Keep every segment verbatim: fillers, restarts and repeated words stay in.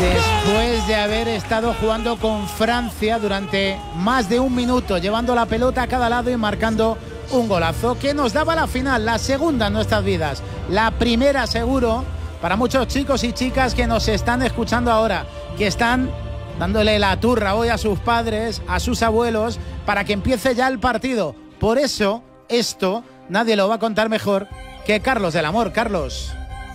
Después de haber estado jugando con Francia durante más de un minuto, llevando la pelota a cada lado y marcando un golazo que nos daba la final, la segunda en nuestras vidas. La primera seguro para muchos chicos y chicas que nos están escuchando ahora, que están dándole la turra hoy a sus padres, a sus abuelos, para que empiece ya el partido. Por eso, esto nadie lo va a contar mejor que Carlos del Amor. Carlos.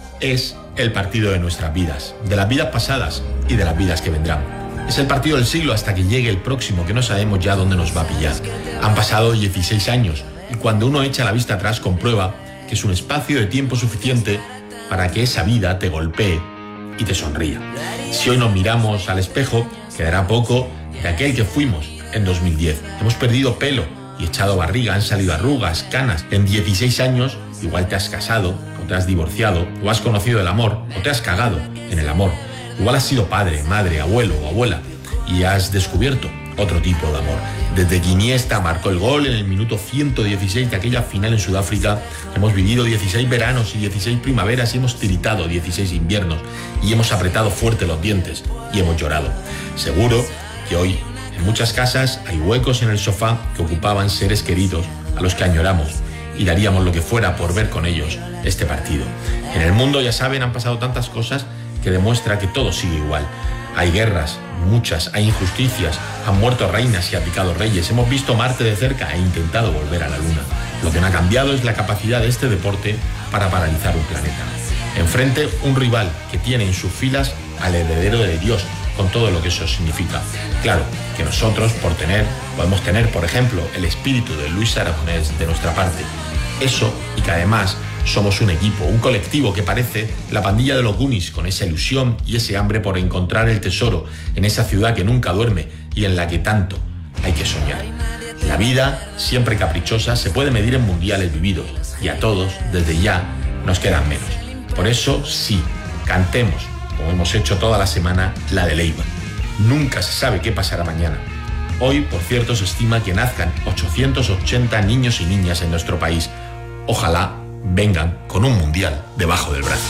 Es el partido de nuestras vidas, de las vidas pasadas y de las vidas que vendrán. Es el partido del siglo hasta que llegue el próximo, que no sabemos ya dónde nos va a pillar. Han pasado dieciséis años y cuando uno echa la vista atrás comprueba que es un espacio de tiempo suficiente para que esa vida te golpee y te sonría. Si hoy nos miramos al espejo, quedará poco de aquel que fuimos en dos mil diez. Hemos perdido pelo y echado barriga, han salido arrugas, canas. En dieciséis años igual te has casado, o te has divorciado, o has conocido el amor, o te has cagado en el amor. Igual has sido padre, madre, abuelo o abuela y has descubierto otro tipo de amor. Desde que Iniesta marcó el gol en el minuto ciento dieciséis de aquella final en Sudáfrica, hemos vivido dieciséis veranos y dieciséis primaveras y hemos tiritado dieciséis inviernos y hemos apretado fuerte los dientes y hemos llorado. Seguro que hoy en muchas casas hay huecos en el sofá que ocupaban seres queridos a los que añoramos y daríamos lo que fuera por ver con ellos este partido. En el mundo, ya saben, han pasado tantas cosas que demuestra que todo sigue igual. Hay guerras, muchas, hay injusticias, han muerto reinas y abdicado reyes, hemos visto Marte de cerca e intentado volver a la Luna. Lo que no ha cambiado es la capacidad de este deporte para paralizar un planeta. Enfrente, un rival que tiene en sus filas al heredero de Dios, con todo lo que eso significa. Claro, que nosotros, por tener, podemos tener, por ejemplo, el espíritu de Luis Aragonés de nuestra parte. Eso, y que además somos un equipo, un colectivo que parece la pandilla de los Goonies, con esa ilusión y ese hambre por encontrar el tesoro en esa ciudad que nunca duerme y en la que tanto hay que soñar. La vida, siempre caprichosa, se puede medir en mundiales vividos y a todos, desde ya, nos quedan menos. Por eso, sí, cantemos, como hemos hecho toda la semana, la de Leiva. Nunca se sabe qué pasará mañana. Hoy, por cierto, se estima que nazcan ochocientos ochenta niños y niñas en nuestro país. Ojalá vengan con un mundial debajo del brazo.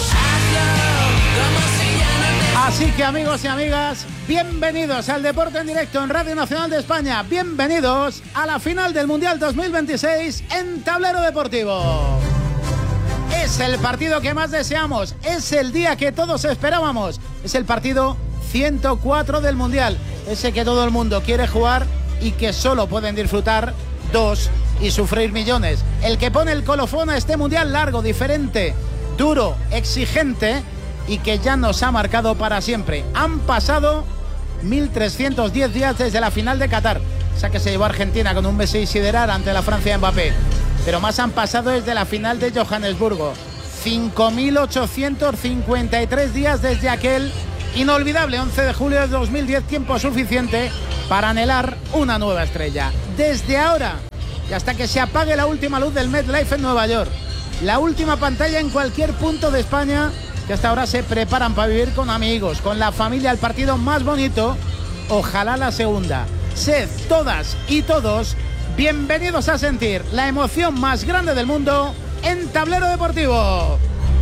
Así que, amigos y amigas, bienvenidos al Deporte en Directo en Radio Nacional de España. Bienvenidos a la final del Mundial dos mil veintiséis en Tablero Deportivo. Es el partido que más deseamos, es el día que todos esperábamos, es el partido ciento cuatro del Mundial, ese que todo el mundo quiere jugar y que solo pueden disfrutar dos y sufrir millones. El que pone el colofón a este Mundial largo, diferente, duro, exigente y que ya nos ha marcado para siempre. Han pasado mil trescientos diez días desde la final de Qatar, esa que se llevó a Argentina con un Messi siderar ante la Francia de Mbappé. Pero más han pasado desde la final de Johannesburgo. cinco mil ochocientos cincuenta y tres días desde aquel inolvidable once de julio de dos mil diez, tiempo suficiente para anhelar una nueva estrella. Desde ahora y hasta que se apague la última luz del MetLife en Nueva York, la última pantalla en cualquier punto de España, que hasta ahora se preparan para vivir con amigos, con la familia, el partido más bonito, ojalá la segunda. Sed todas y todos bienvenidos a sentir la emoción más grande del mundo en Tablero Deportivo.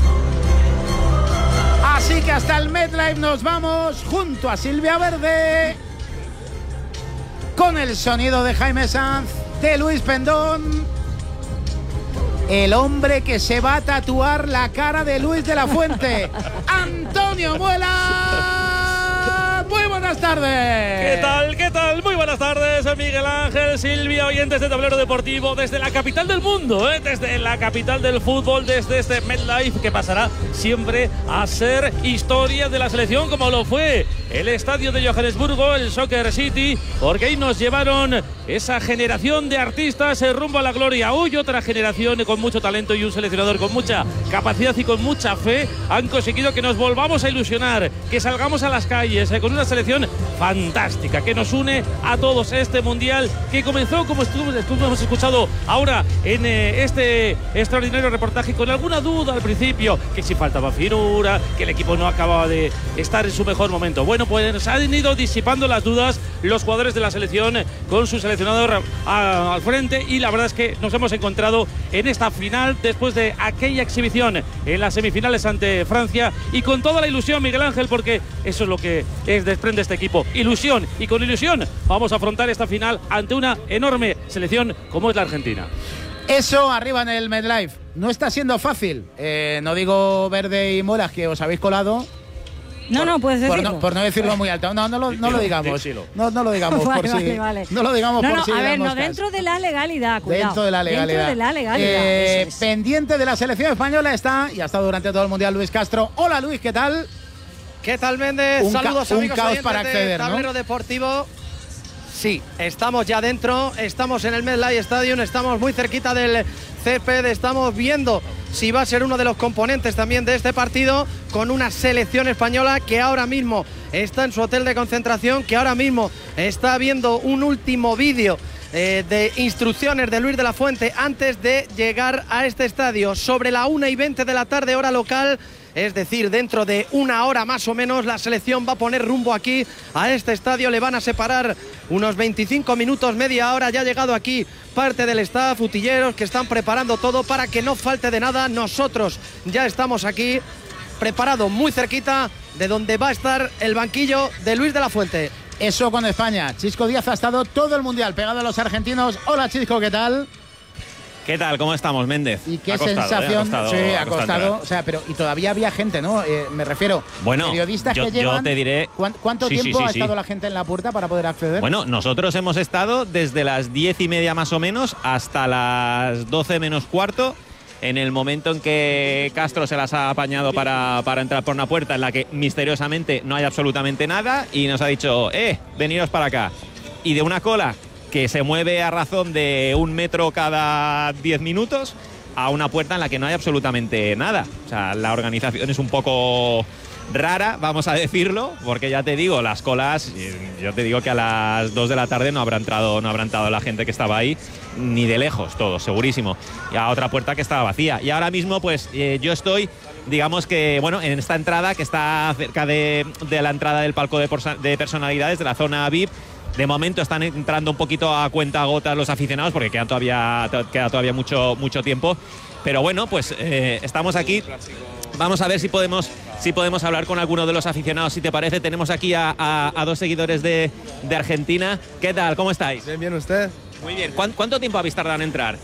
Así que hasta el MetLife nos vamos junto a Silvia Verde, con el sonido de Jaime Sanz, de Luis Pendón, el hombre que se va a tatuar la cara de Luis de la Fuente, Antonio Muela. Muy buenas tardes. ¿Qué tal? ¿Qué tal? Muy buenas tardes, Miguel Ángel, Silvia, oyentes de Tablero Deportivo, desde la capital del mundo, ¿eh? Desde la capital del fútbol, desde este MetLife que pasará siempre a ser historia de la selección, como lo fue el estadio de Johannesburgo, el Soccer City, porque ahí nos llevaron esa generación de artistas rumbo a la gloria. Hoy otra generación con mucho talento y un seleccionador con mucha capacidad y con mucha fe han conseguido que nos volvamos a ilusionar, que salgamos a las calles eh, con una selección fantástica que nos une a todos. Este mundial que comenzó, como estuvimos, hemos escuchado ahora en eh, este extraordinario reportaje, con alguna duda al principio, que si faltaba finura, que el equipo no acababa de estar en su mejor momento. Bueno, bueno, pues han ido disipando las dudas los jugadores de la selección con su seleccionador a, al frente, y la verdad es que nos hemos encontrado en esta final después de aquella exhibición en las semifinales ante Francia, y con toda la ilusión, Miguel Ángel, porque eso es lo que es, desprende este equipo, ilusión, y con ilusión vamos a afrontar esta final ante una enorme selección como es la Argentina. Eso arriba en el MetLife no está siendo fácil. Eh, no digo Verde y Molas, que os habéis colado. No, por, no, puedes decirlo. Por no, por no decirlo muy alto. No, no lo, no lo digamos. No, no lo digamos vale, por vale, si. Vale. No lo digamos no, por no, si. A ver, no, moscas. dentro de la legalidad, cuidado. Dentro de la legalidad. Dentro de la legalidad. Eh, eso es. Pendiente de la selección española está, y ha estado durante todo el Mundial, Luis Castro. Hola, Luis, ¿qué tal? ¿Qué tal, Méndez? Un Saludos, ca un amigos caos para acceder, de Tablero ¿no? Deportivo. Sí, estamos ya dentro, estamos en el MetLife Stadium, estamos muy cerquita del césped, estamos viendo si va a ser uno de los componentes también de este partido, con una selección española que ahora mismo está en su hotel de concentración, que ahora mismo está viendo un último vídeo eh, de instrucciones de Luis de la Fuente antes de llegar a este estadio. Sobre la una y veinte de la tarde, hora local, es decir, dentro de una hora más o menos, la selección va a poner rumbo aquí a este estadio. Le van a separar unos veinticinco minutos, media hora. Ya ha llegado aquí parte del staff, utilleros, que están preparando todo para que no falte de nada. Nosotros ya estamos aquí, preparados muy cerquita de donde va a estar el banquillo de Luis de la Fuente. Eso con España. Chisco Díaz ha estado todo el Mundial pegado a los argentinos. Hola, Chisco, ¿qué tal? ¿Qué tal? ¿Cómo estamos, Méndez? ¿Y qué ha costado, sensación? ¿eh? Ha costado, sí, ha ha costado costado. O sea, pero y todavía había gente, ¿no? Eh, me refiero. Bueno, periodistas yo, que llevan. yo te diré. ¿Cuánto, cuánto sí, tiempo sí, sí, ha sí. estado la gente en la puerta para poder acceder? Bueno, nosotros hemos estado desde las diez y media más o menos hasta las doce menos cuarto. En el momento en que Castro se las ha apañado para, para entrar por una puerta en la que misteriosamente no hay absolutamente nada, y nos ha dicho, eh, veniros para acá. Y de una cola que se mueve a razón de un metro cada diez minutos a una puerta en la que no hay absolutamente nada. O sea, la organización es un poco rara, vamos a decirlo, porque ya te digo, las colas, yo te digo que a las dos de la tarde no habrá entrado, no habrá entrado la gente que estaba ahí, ni de lejos, todo, segurísimo. Y a otra puerta que estaba vacía. Y ahora mismo, pues, eh, yo estoy, digamos que, bueno, en esta entrada que está cerca de, de la entrada del palco de, de personalidades, de la zona V I P. De momento están entrando un poquito a cuentagotas los aficionados, porque queda todavía, queda todavía mucho, mucho tiempo. Pero bueno, pues eh, estamos aquí. Vamos a ver si podemos, si podemos hablar con alguno de los aficionados, si te parece. Tenemos aquí a, a, a dos seguidores de, de Argentina. ¿Qué tal? ¿Cómo estáis? Bien, bien, ¿usted? Muy bien. ¿Cuánto, cuánto tiempo habéis tardado en entrar?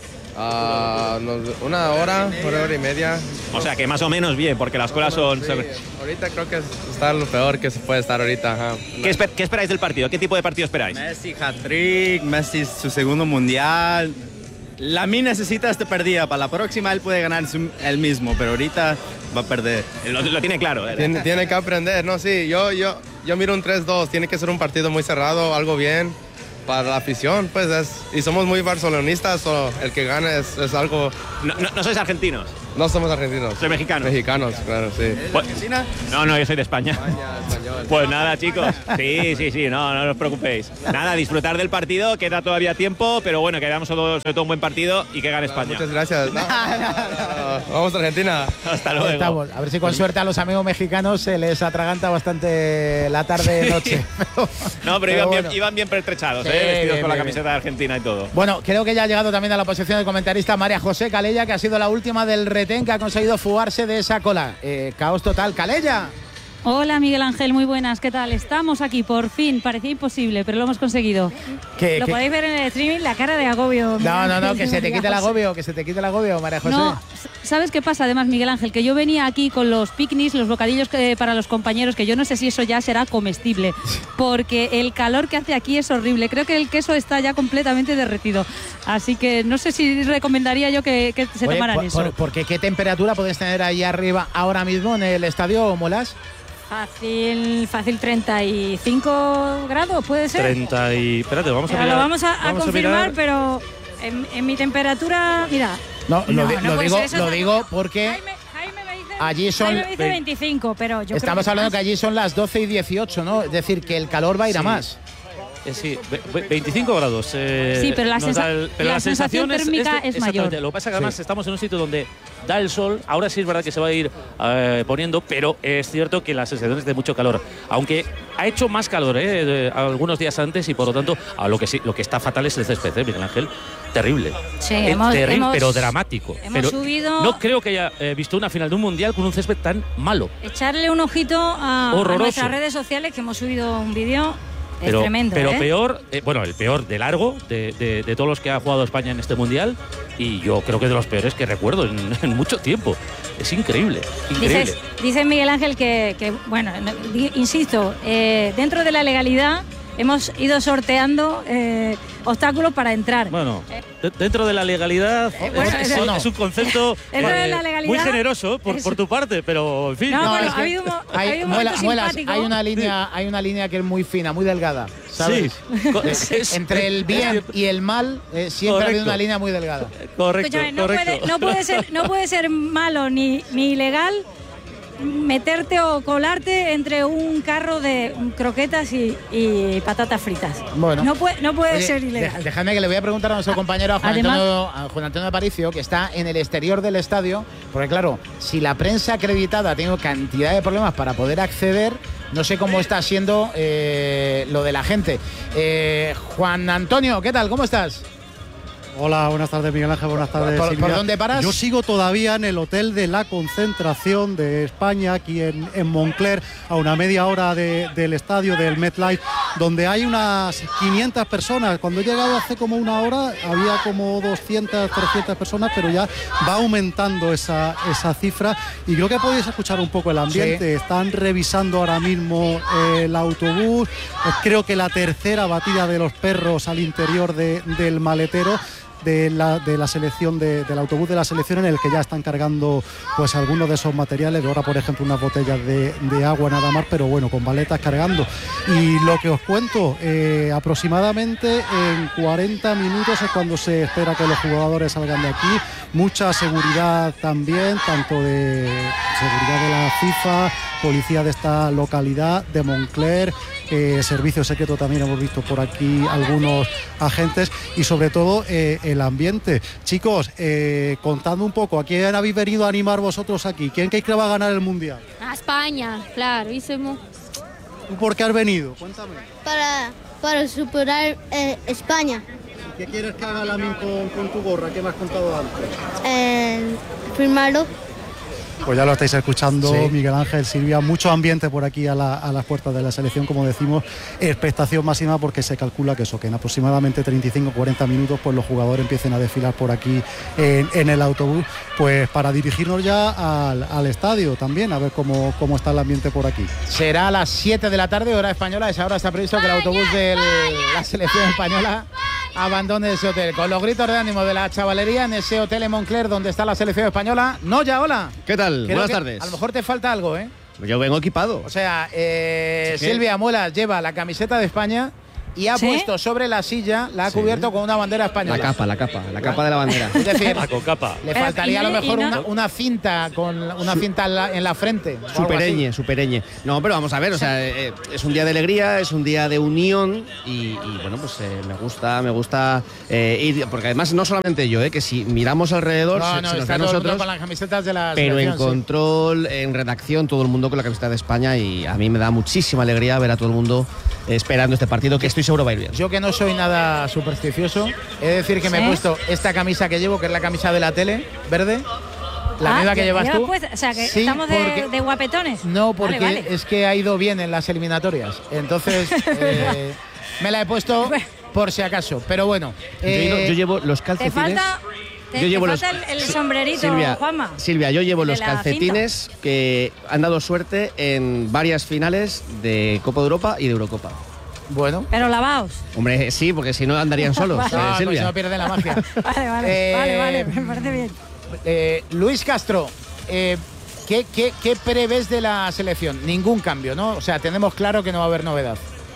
Uh, una hora, una hora y media. O sea que más o menos bien, porque las colas son... Sí. Ahorita creo que está lo peor que se puede estar ahorita. Ajá. ¿Qué, esper ¿Qué esperáis del partido? ¿Qué tipo de partido esperáis? Messi hat-trick, Messi su segundo mundial. Lamine necesita este partido. Para la próxima él puede ganar su, él mismo, pero ahorita va a perder. Lo, lo tiene claro. ¿eh? Tiene, tiene que aprender, no, sí. Yo, yo, yo miro un tres dos. Tiene que ser un partido muy cerrado, algo bien. Para la afición, pues es. Y somos muy barcelonistas, o el que gane es, es algo. No, no, ¿No sois argentinos? No somos argentinos. ¿Sois mexicanos? Mexicanos, claro, sí. ¿Eres de Argentina? No, no, yo soy de España. España, español. Pues nada, chicos. Sí, sí, sí, no, no os preocupéis. Nada, disfrutar del partido, queda todavía tiempo, pero bueno, que hagamos sobre todo un buen partido y que gane España. Muchas gracias. No, no, no. Vamos a Argentina. Hasta luego. Estamos. A ver si con suerte a los amigos mexicanos se les atraganta bastante la tarde-noche. No, pero, pero iban, bueno. bien, iban bien pertrechados, Sí, ¿eh? Vestidos bien, con la bien, camiseta de Argentina y todo. Bueno, creo que ya ha llegado también a la posición del comentarista María José Calella, que ha sido la última del retén que ha conseguido fugarse de esa cola. Eh, caos total. Calella. Hola, Miguel Ángel, muy buenas, ¿qué tal? Estamos aquí, por fin, parecía imposible, pero lo hemos conseguido. ¿Qué, lo qué? podéis ver en el streaming, la cara de agobio. Miguel No, no, no, Ángel, que se te María quite el José. agobio, que se te quite el agobio, María José. No, ¿sabes qué pasa además, Miguel Ángel? Que yo venía aquí con los picnics, los bocadillos que, para los compañeros, que yo no sé si eso ya será comestible, porque el calor que hace aquí es horrible. Creo que el queso está ya completamente derretido. Así que no sé si recomendaría yo que, que se Oye, tomaran por, eso. por, porque ¿qué temperatura puedes tener ahí arriba ahora mismo en el estadio, Molas? Fácil, fácil treinta y cinco grados, ¿puede ser? treinta y... Espérate, vamos a Pero mirar. lo vamos a, a vamos confirmar, mirar. pero en, en mi temperatura, mira. No, lo, No, di- no lo puede digo, ser, eso lo es- digo porque Jaime, Jaime me dice, allí son- Jaime me dice veinticinco, pero yo estamos creo que hablando más. que allí son las doce y dieciocho, ¿no? Es decir, que el calor va a ir a Sí. más. Eh, sí, veinticinco grados. Eh, sí, pero la, sensa el, pero la, la sensación, sensación térmica es, de, es mayor. Lo que pasa es que además sí. estamos en un sitio donde da el sol. Ahora sí es verdad que se va a ir eh, poniendo, pero es cierto que la sensación es de mucho calor. Aunque ha hecho más calor eh, de, algunos días antes y por lo tanto a lo que sí, lo que está fatal es el césped, ¿eh, Miguel Ángel? Terrible. Sí, eh, hemos, terrible, hemos, pero dramático. Hemos pero subido. No creo que haya eh, visto una final de un mundial con un césped tan malo. Echarle un ojito a, a nuestras redes sociales, que hemos subido un vídeo. Pero, es tremendo, pero ¿eh? peor, eh, bueno, el peor de largo de, de, de todos los que ha jugado España en este mundial, y yo creo que de los peores que recuerdo en, en mucho tiempo. Es increíble, increíble. Dices, dice Miguel Ángel que, que bueno, insisto, eh, dentro de la legalidad hemos ido sorteando eh, obstáculos para entrar. Bueno, de, dentro de la legalidad eh, bueno, es, es, es, es un concepto eh, de la legalidad, muy generoso por, por tu parte, pero en fin. No, no, bueno, es ha habido, hay, ha habido un muela, muelas, simpático. hay una línea, hay una línea que es muy fina, muy delgada, ¿sabes? Sí. es, Entre el bien y el mal eh, siempre correcto. ha habido una línea muy delgada. Correcto, Escúchame, no, correcto. puede, no, puede ser, no puede ser malo ni, ni ilegal meterte o colarte entre un carro de croquetas y, y patatas fritas. Bueno. No puede, no puede Oye, ser ilegal. de, déjame que le voy a preguntar a nuestro compañero a Juan, Además, Antonio, a Juan Antonio Aparicio, que está en el exterior del estadio, porque claro, si la prensa acreditada ha tenido cantidad de problemas para poder acceder, no sé cómo está siendo eh, lo de la gente. Eh, Juan Antonio, ¿qué tal? ¿Cómo estás? Hola, buenas tardes Miguel Ángel, buenas tardes ¿Por, Silvia. ¿por dónde paras? Yo sigo todavía en el hotel de la concentración de España, aquí en, en Moncler, a una media hora de, del estadio del MetLife, donde hay unas quinientas personas. Cuando he llegado hace como una hora había como doscientas, trescientas personas, pero ya va aumentando esa, esa cifra. Y creo que podéis escuchar un poco el ambiente. Sí. Están revisando ahora mismo el autobús. Creo que la tercera batida de los perros al interior de, del maletero. De la, de la selección de, del autobús de la selección, en el que ya están cargando pues algunos de esos materiales, de ahora por ejemplo unas botellas de, de agua nada más, pero bueno, con baletas cargando. Y lo que os cuento, eh, aproximadamente en cuarenta minutos es cuando se espera que los jugadores salgan de aquí. Mucha seguridad también, tanto de seguridad de la FIFA, policía de esta localidad, de Moncler, eh, servicio secreto también hemos visto por aquí algunos agentes, y sobre todo eh, el ambiente. Chicos, eh, contadme un poco, ¿a quién habéis venido a animar vosotros aquí? ¿Quién creéis que va a ganar el Mundial? A España, claro. Hicimos... ¿Tú por qué has venido? Cuéntame. Para, para superar eh, España. ¿Qué quieres que haga Lamine con, con tu gorra? ¿Qué me has contado antes? Eh, firmarlo. Pues ya lo estáis escuchando, sí. Miguel Ángel, Silvia, mucho ambiente por aquí a, la, a las puertas de la selección, como decimos, expectación máxima, porque se calcula que eso, que en aproximadamente treinta y cinco a cuarenta minutos pues los jugadores empiecen a desfilar por aquí en, en el autobús, pues para dirigirnos ya al, al estadio también, a ver cómo, cómo está el ambiente por aquí. Será a las siete de la tarde, hora española. Esa hora está previsto que el autobús de la selección española abandone ese hotel, con los gritos de ánimo de la chavalería en ese hotel en Moncler donde está la selección española. No, ya, hola. ¿Qué tal? Creo Buenas tardes. A lo mejor te falta algo, ¿eh? Yo vengo equipado. O sea, eh, Silvia Muelas lleva la camiseta de España y ha ¿Sí? puesto sobre la silla, la ha sí. cubierto con una bandera española. La capa, la capa, la capa de la bandera. Es decir, con capa. Le faltaría a lo mejor no. una, una cinta con una cinta en la, en la frente. Supereñe, supereñe. No, pero vamos a ver, o sea, eh, es un día de alegría, es un día de unión y, y bueno, pues eh, me gusta, me gusta eh, ir, porque además no solamente yo, eh, que si miramos alrededor, no, se, no, se nos está ve a nosotros, con las camisetas de la pero en sí. control, en redacción, todo el mundo con la camiseta de España, y a mí me da muchísima alegría ver a todo el mundo esperando este partido, que estoy seguro va a ir bien. Yo que no soy nada supersticioso, he de decir que ¿Sí? me he puesto esta camisa que llevo, que es la camisa de la tele, verde, la ah, misma que llevas tú. Pues, o sea, que sí, estamos de, porque, de guapetones. No, porque vale, vale. es que ha ido bien en las eliminatorias. Entonces, eh, me la he puesto por si acaso. Pero bueno. Eh, yo, yo llevo los calcetines. Te falta... Te, yo llevo te los, falta el, el sombrerito, Silvia, Juanma. Silvia, yo llevo los la calcetines cinta. que han dado suerte en varias finales de Copa de Europa y de Eurocopa. Bueno. Pero lavaos. Hombre, sí, porque si no andarían solos. no, eh, Silvia. Pues no pierde la magia. vale, vale, eh, vale, vale, me parece bien. Eh, Luis Castro, eh, ¿qué, qué, ¿qué prevés de la selección? Ningún cambio, ¿no? O sea, tenemos claro que no va a haber novedad.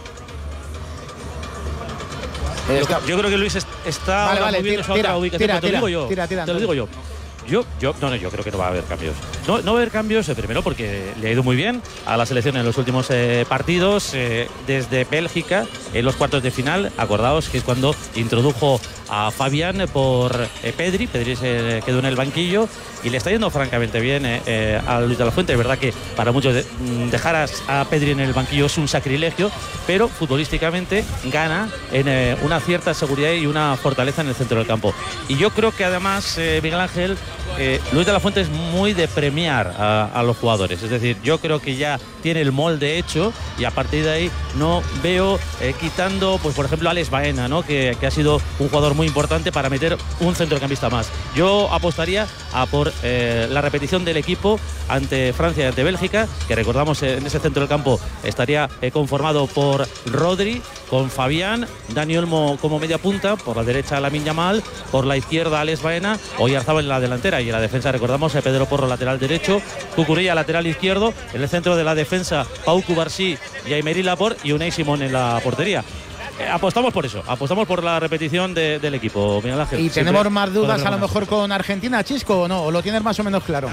Yo, yo creo que Luis está vale, vale, vale, moviendo tira, su otra tira, ubicación. tira, te lo digo yo. Tira, tira, te lo digo yo. Yo, yo, no, no, yo creo que no va a haber cambios. no, no haber cambios, eh, primero porque le ha ido muy bien a la selección en los últimos eh, partidos, eh, desde Bélgica en los cuartos de final. Acordaos que es cuando introdujo a Fabián por eh, Pedri. Pedri se quedó en el banquillo y le está yendo francamente bien eh, eh, a Luis de la Fuente. Es verdad que para muchos de, dejar a, a Pedri en el banquillo es un sacrilegio, pero futbolísticamente gana en eh, una cierta seguridad y una fortaleza en el centro del campo. Y yo creo que además, eh, Miguel Ángel, eh, Luis de la Fuente es muy de premiar a, a los jugadores. Es decir, yo creo que ya tiene el molde hecho y a partir de ahí no veo eh, quitando, pues por ejemplo, a Alex Baena, ¿no? que, que ha sido un jugador muy importante para meter un centrocampista más. Yo apostaría a por eh, la repetición del equipo ante Francia y ante Bélgica, que recordamos eh, en ese centro del campo estaría eh, conformado por Rodri, con Fabián, Dani Olmo como media punta, por la derecha Lamine Yamal, por la izquierda Alex Baena, Oyarzabal en la delantera y en la defensa recordamos a Pedro Porro lateral derecho, Cucurella lateral izquierdo, en el centro de la defensa Pau Cubarsí y Aymeri Laporte y Unai Simón en la portería. Eh, apostamos por eso, apostamos por la repetición de, del equipo, Miguel Ángel. ¿Y tenemos Siempre más dudas a lo mejor con Argentina, Chisco, o no? ¿O lo tienes más o menos claro?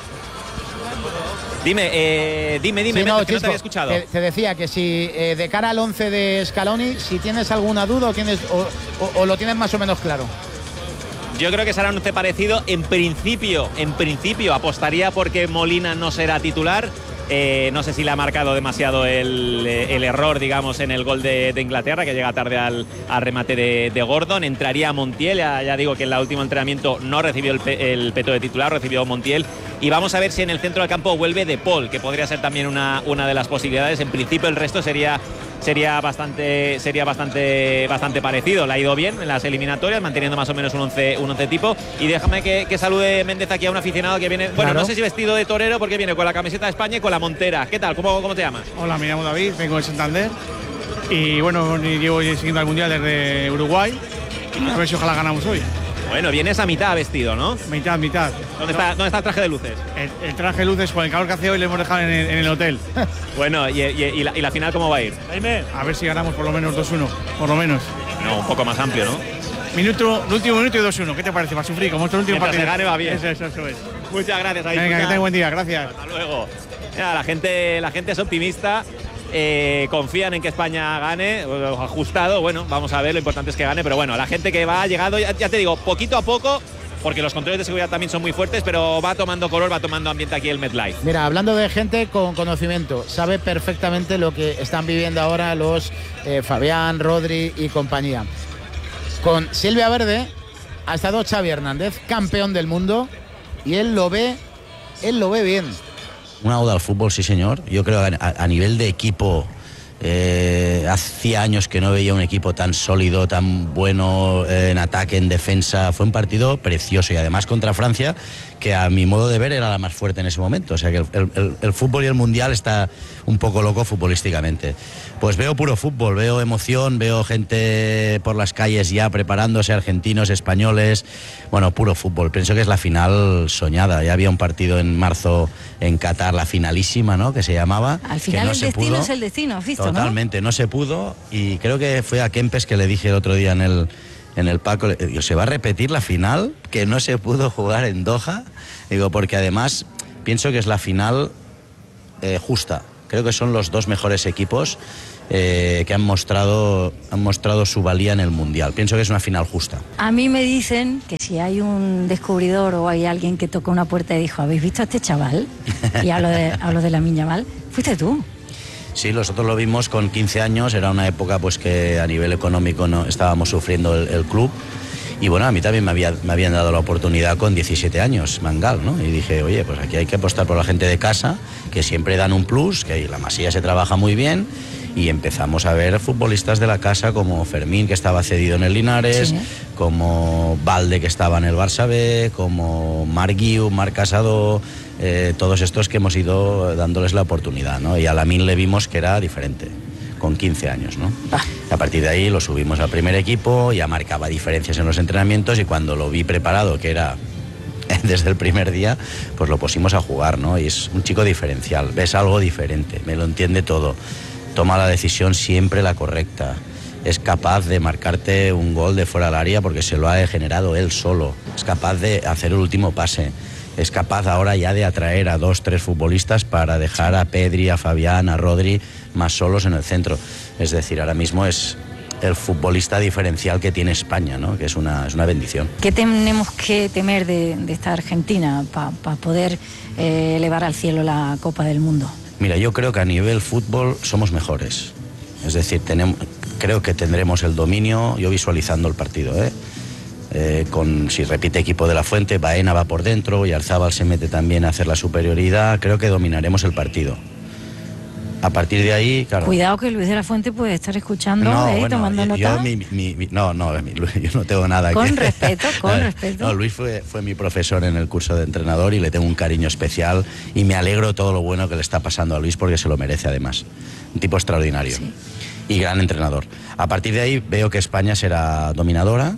Dime, eh, dime, dime, sí, no, no, que Chisco, no te había escuchado. Te, te decía que si eh, de cara al once de Scaloni, si tienes alguna duda o, tienes, o, o, o lo tienes más o menos claro. Yo creo que será un once parecido. En principio, en principio apostaría porque Molina no será titular. Eh, no sé si le ha marcado demasiado el, el error, digamos, en el gol de, de Inglaterra, que llega tarde al, al remate de, de Gordon. Entraría Montiel, ya, ya digo que en el último entrenamiento no recibió el, pe, el peto de titular, recibió Montiel. Y vamos a ver si en el centro del campo vuelve De Paul, que podría ser también una, una de las posibilidades. En principio el resto sería... Sería bastante sería bastante bastante parecido. Le ha ido bien en las eliminatorias, manteniendo más o menos un once, un once tipo. Y déjame que, que salude Méndez aquí a un aficionado que viene, bueno, claro. No sé si vestido de torero, porque viene con la camiseta de España y con la montera. ¿Qué tal? ¿Cómo, cómo te llamas? Hola, me llamo David, vengo de Santander. Y bueno, llevo siguiendo al Mundial desde Uruguay. A ver si ojalá ganamos hoy. Bueno, vienes a mitad vestido, ¿no? Mitad, mitad. ¿Dónde está, ¿dónde está el traje de luces? El, el traje de luces, con el calor que hace hoy, le hemos dejado en el, en el hotel. Bueno, ¿y, y, y, la, ¿y la final cómo va a ir? Jaime. A ver si ganamos por lo menos dos uno, por lo menos. No, un poco más amplio, ¿no? Minuto, el último minuto y dos uno. ¿Qué te parece? Va a sufrir, como este último partido. partido. Se gane va bien. Eso, eso, eso es. Muchas gracias. Venga, que tenga buen día, gracias. Hasta luego. Mira, la gente, la gente es optimista. Eh, confían en que España gane, ajustado, bueno, vamos a ver, lo importante es que gane, pero bueno, la gente que va llegando, ya, ya te digo, poquito a poco, porque los controles de seguridad también son muy fuertes, pero va tomando color, va tomando ambiente aquí el MetLife. Mira, hablando de gente con conocimiento, sabe perfectamente lo que están viviendo ahora los eh, Fabián, Rodri y compañía. Con Silvia Verde ha estado Xavi Hernández, campeón del mundo, y él lo ve, él lo ve bien. Una oda al fútbol, sí señor. Yo creo que a, a nivel de equipo, eh, hacía años que no veía un equipo tan sólido, tan bueno eh, en ataque, en defensa. Fue un partido precioso y además contra Francia, que a mi modo de ver era la más fuerte en ese momento. O sea que el, el, el fútbol y el mundial está un poco loco futbolísticamente. Pues veo puro fútbol, veo emoción, veo gente por las calles ya preparándose, argentinos, españoles. Bueno, puro fútbol. Pienso que es la final soñada. Ya había un partido en marzo en Qatar, la finalísima, ¿no? Que se llamaba. Al final no el destino pudo. Es el destino, ¿has visto? Totalmente, ¿no? no se pudo. Y creo que fue a Kempes que le dije el otro día en el, en el Paco, digo, ¿se va a repetir la final que no se pudo jugar en Doha? Digo, porque además pienso que es la final eh, justa. Creo que son los dos mejores equipos eh, que han mostrado, han mostrado su valía en el Mundial. Pienso que es una final justa. A mí me dicen que si hay un descubridor o hay alguien que tocó una puerta y dijo, ¿habéis visto a este chaval? Y hablo de, hablo de Lamine Yamal. ¿Fuiste tú? Sí, nosotros lo vimos con quince años. Era una época pues que a nivel económico no estábamos sufriendo el, el club. Y bueno, a mí también me, había, me habían dado la oportunidad con diecisiete años, Mangal, ¿no? Y dije, oye, pues aquí hay que apostar por la gente de casa, que siempre dan un plus, que la Masía se trabaja muy bien, y empezamos a ver futbolistas de la casa como Fermín, que estaba cedido en el Linares, sí, como Valde, que estaba en el Barça B, como Marc Guiu, Marc Casado, eh, todos estos que hemos ido dándoles la oportunidad, ¿no? Y a Lamine le vimos que era diferente, con quince años, ¿no? Ah. A partir de ahí lo subimos al primer equipo, ya marcaba diferencias en los entrenamientos y cuando lo vi preparado, que era desde el primer día, pues lo pusimos a jugar, ¿no? Y es un chico diferencial, ves algo diferente, me lo entiende todo, toma la decisión siempre la correcta, es capaz de marcarte un gol de fuera del área porque se lo ha generado él solo, es capaz de hacer el último pase. es capaz ahora ya de atraer a dos, tres futbolistas para dejar a Pedri, a Fabián, a Rodri más solos en el centro. Es decir, ahora mismo es el futbolista diferencial que tiene España, ¿no? Que es una, es una bendición. ¿Qué tenemos que temer de, de esta Argentina para pa poder eh, elevar al cielo la Copa del Mundo? Mira, yo creo que a nivel fútbol somos mejores. Es decir, tenemos, creo que tendremos el dominio, yo visualizando el partido, ¿eh? Eh, con, si repite equipo de la Fuente, Baena va por dentro y Arzábal se mete también a hacer la superioridad, creo que dominaremos el partido. A partir de ahí, claro. Cuidado que Luis de la Fuente puede estar escuchando, no, eh, bueno, tomando yo, nota. Yo, mi, mi, mi, no, no, mi, yo no tengo nada con que... respeto, con no, respeto. No, Luis fue, fue mi profesor en el curso de entrenador y le tengo un cariño especial y me alegro todo lo bueno que le está pasando a Luis porque se lo merece además. Un tipo extraordinario, sí, y gran entrenador. A partir de ahí veo que España será dominadora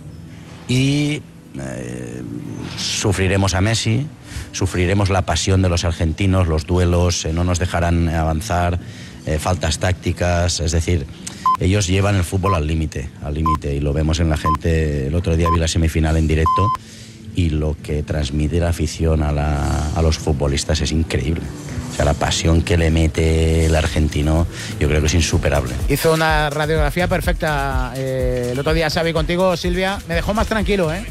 y eh, sufriremos a Messi, sufriremos la pasión de los argentinos, los duelos, eh, no nos dejarán avanzar. Eh, faltas tácticas, es decir, ellos llevan el fútbol al límite, al límite, y lo vemos en la gente. El otro día vi la semifinal en directo y lo que transmite la afición a, la, a los futbolistas es increíble. O sea, la pasión que le mete el argentino, yo creo que es insuperable. Hizo una radiografía perfecta eh, el otro día, Xavi, contigo, Silvia. Me dejó más tranquilo, ¿eh?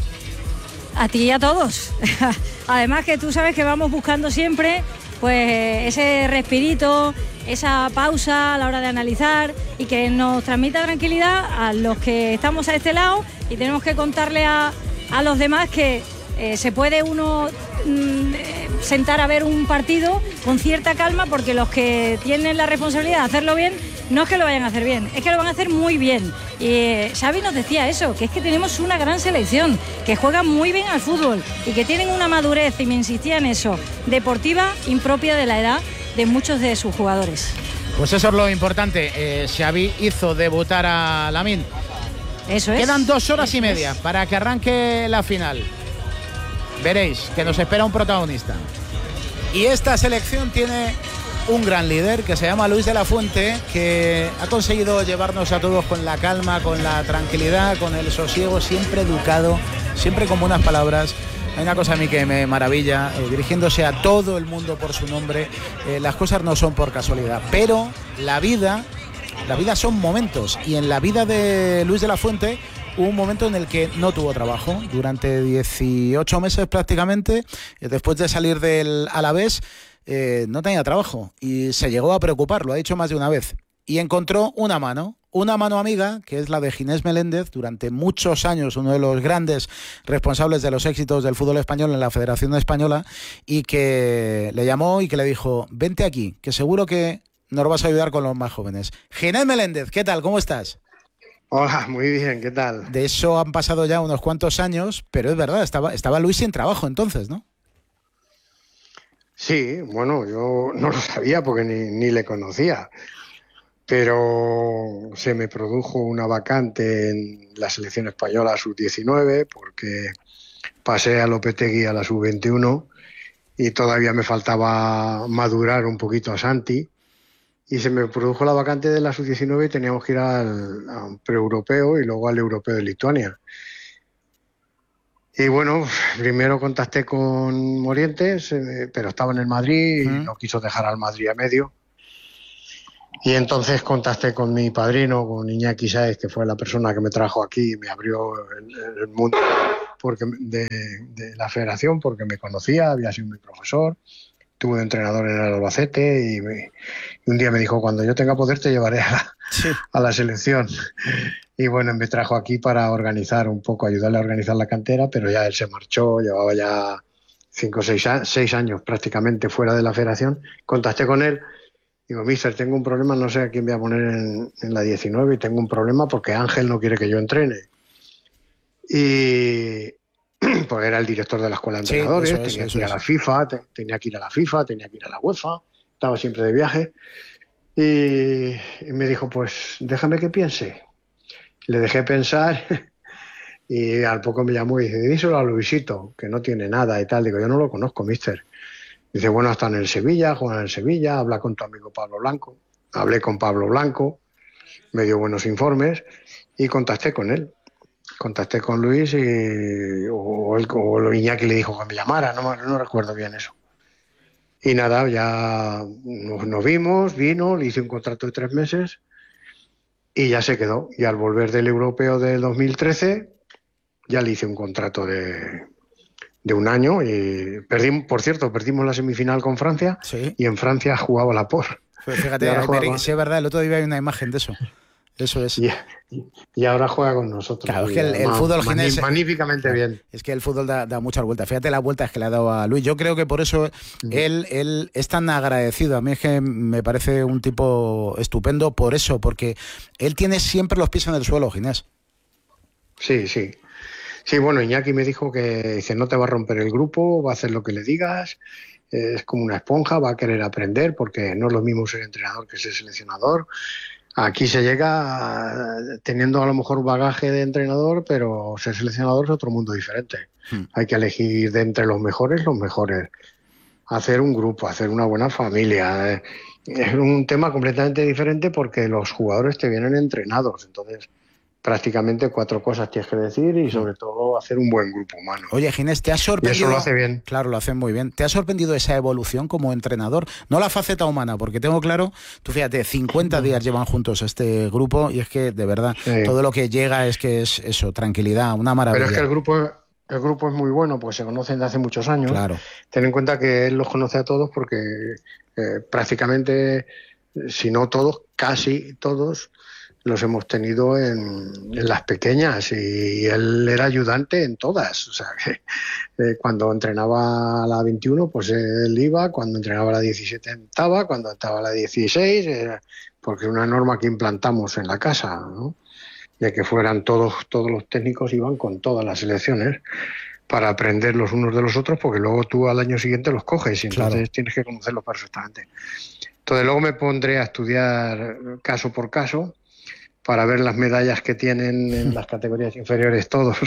A ti y a todos. Además que tú sabes que vamos buscando siempre pues ese respirito, esa pausa a la hora de analizar y que nos transmita tranquilidad a los que estamos a este lado y tenemos que contarle a, a los demás que eh, se puede uno mm, sentar a ver un partido con cierta calma, porque los que tienen la responsabilidad de hacerlo bien no es que lo vayan a hacer bien, es que lo van a hacer muy bien. Y eh, Xavi nos decía eso, que es que tenemos una gran selección, que juega muy bien al fútbol y que tienen una madurez, y me insistía en eso, deportiva impropia de la edad de muchos de sus jugadores. Pues eso es lo importante. Eh, Xavi hizo debutar a Lamine. Eso es. Quedan dos horas eso y media es. para que arranque la final. Veréis que nos espera un protagonista. Y esta selección tiene un gran líder que se llama Luis de la Fuente, que ha conseguido llevarnos a todos con la calma, con la tranquilidad, con el sosiego, siempre educado, siempre con buenas palabras. Hay una cosa a mí que me maravilla, eh, dirigiéndose a todo el mundo por su nombre. Eh, las cosas no son por casualidad, pero la vida, la vida son momentos, y en la vida de Luis de la Fuente hubo un momento en el que no tuvo trabajo durante dieciocho meses prácticamente. Eh, después de salir del Alavés, eh, no tenía trabajo y se llegó a preocupar, lo ha dicho más de una vez, y encontró una mano. Una mano amiga, que es la de Ginés Meléndez, durante muchos años uno de los grandes responsables de los éxitos del fútbol español en la Federación Española, y que le llamó y que le dijo: vente aquí, que seguro que nos vas a ayudar con los más jóvenes. Ginés Meléndez, ¿qué tal? ¿Cómo estás? Hola, muy bien, ¿qué tal? De eso han pasado ya unos cuantos años, pero es verdad, estaba, estaba Luis sin trabajo entonces, ¿no? Sí, bueno, yo no lo sabía porque ni, ni le conocía. Pero se me produjo una vacante en la selección española sub diecinueve porque pasé a Lopetegui a la sub veintiuno y todavía me faltaba madurar un poquito a Santi, y se me produjo la vacante de la sub diecinueve y teníamos que ir al, a un pre-europeo y luego al europeo de Lituania. Y bueno, primero contacté con Morientes, eh, pero estaba en el Madrid y no quiso dejar al Madrid a medio. Y entonces contacté con mi padrino, con Iñaki Sáez, que fue la persona que me trajo aquí y me abrió el, el mundo porque de, de la federación, porque me conocía, había sido mi profesor, tuve de entrenador en el Albacete y, me, y un día me dijo: cuando yo tenga poder te llevaré a la, sí. a la selección. Y bueno, me trajo aquí para organizar un poco, ayudarle a organizar la cantera, pero ya él se marchó, llevaba ya cinco o seis, seis años prácticamente fuera de la federación. Contacté con él. Digo: mister, tengo un problema, no sé a quién voy a poner en, en la diecinueve, y tengo un problema porque Ángel no quiere que yo entrene. Y pues era el director de la escuela de entrenadores, sí, es, tenía que ir a la FIFA, te, tenía que ir a la FIFA, tenía que ir a la UEFA, estaba siempre de viaje. Y, y me dijo: pues déjame que piense. Le dejé pensar y al poco me llamó y dice: díselo a Luisito, que no tiene nada y tal. Digo: yo no lo conozco, mister. Dice: bueno, está en el Sevilla, juega en el Sevilla, habla con tu amigo Pablo Blanco. Hablé con Pablo Blanco, me dio buenos informes y contacté con él. contacté con Luis y, o, el, o Iñaki le dijo que me llamara, no, no recuerdo bien eso. Y nada, ya nos, nos vimos, vino, le hice un contrato de tres meses y ya se quedó. Y al volver del europeo del dos mil trece, ya le hice un contrato de, de un año. Y perdimos, por cierto, perdimos la semifinal con Francia, sí. Y en Francia jugaba la P O R. Pues fíjate, América, sí es verdad, el otro día hay una imagen de eso. Eso es. Y, y ahora juega con nosotros. Claro, es que el, el fútbol ginés... Magníficamente bien. Es que el fútbol da, da muchas vueltas. Fíjate las vueltas que le ha dado a Luis. Yo creo que por eso mm. él, él es tan agradecido. A mí es que me parece un tipo estupendo por eso, porque él tiene siempre los pies en el suelo, Ginés. Sí, sí. Sí, bueno, Iñaki me dijo que dice, no te va a romper el grupo, va a hacer lo que le digas, es como una esponja, va a querer aprender, porque no es lo mismo ser entrenador que ser seleccionador. Aquí se llega teniendo a lo mejor bagaje de entrenador, pero ser seleccionador es otro mundo diferente. Hmm. Hay que elegir de entre los mejores, los mejores. Hacer un grupo, hacer una buena familia. Es un tema completamente diferente porque los jugadores te vienen entrenados. Entonces, prácticamente cuatro cosas tienes que decir y sobre todo hacer un buen grupo humano. Oye, Ginés, ¿te ha sorprendido? Y eso lo hace bien. Claro, lo hace muy bien. ¿Te ha sorprendido esa evolución como entrenador? No la faceta humana, porque tengo claro, tú fíjate, cincuenta días llevan juntos este grupo y es que, de verdad, sí. todo lo que llega es que es eso, tranquilidad, una maravilla. Pero es que el grupo, el grupo es muy bueno, pues se conocen de hace muchos años. Claro. Ten en cuenta que él los conoce a todos porque eh, prácticamente, si no todos, casi todos, los hemos tenido en, en las pequeñas y él era ayudante en todas. O sea, que eh, cuando entrenaba a la veintiuno, pues él iba, cuando entrenaba a la diecisiete estaba, cuando estaba a la dieciséis, eh, porque es una norma que implantamos en la casa, ¿no? De que fueran todos, todos los técnicos iban con todas las selecciones para aprender los unos de los otros, porque luego tú al año siguiente los coges y entonces claro. tienes que conocerlos perfectamente. Entonces luego me pondré a estudiar caso por caso, para ver las medallas que tienen en las categorías inferiores todos,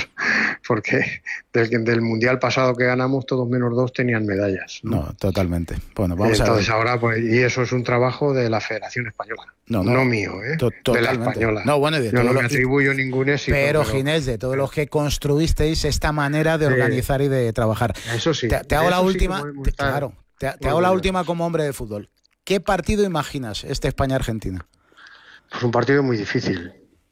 porque del, del Mundial pasado que ganamos, todos menos dos tenían medallas. No, no totalmente. Bueno, vamos Entonces a ver. ahora, pues, y eso es un trabajo de la Federación Española, no, no, no mío, ¿eh? de la española. No, bueno, de Yo no lo... me atribuyo ningún éxito. Pero, pero Ginés, de todos los que construisteis esta manera de organizar sí. y de trabajar. Eso sí. Te, te hago la sí última, te, claro, te, te hago la última como hombre de fútbol. ¿Qué partido imaginas este España-Argentina? Pues un partido muy difícil.